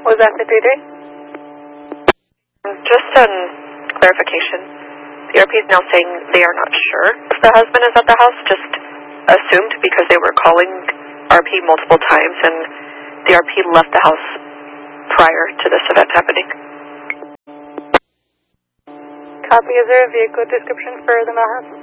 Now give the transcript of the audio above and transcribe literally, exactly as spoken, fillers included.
Was that the due date? Just some clarification. The R P is now saying they are not sure if the husband is at the house, just assumed because they were calling R P multiple times and the R P left the house prior to this event happening. Copy. Is there a vehicle description for the Millhouse?